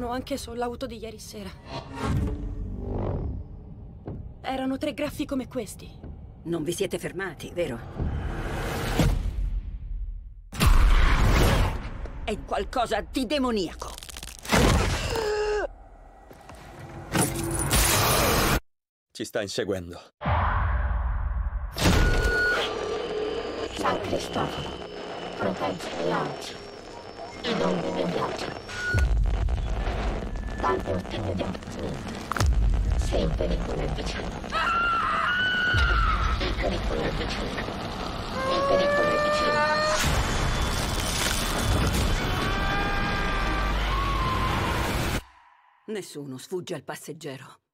Erano anche sull'auto di ieri sera. Erano 3 graffi come questi. Non vi siete fermati, vero? È qualcosa di demoniaco. Ci sta inseguendo. San Cristoforo, proteggimi oggi e non immediato. Dall'ultimo di appuntamento, sei in pericolo vicino. Il pericolo è vicino. Il pericolo è vicino. Nessuno sfugge al passeggero.